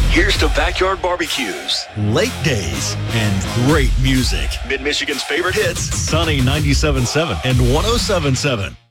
Here's to backyard barbecues, late days, and great music. Mid-Michigan's favorite hits. Sunny 97.7 and 107.7.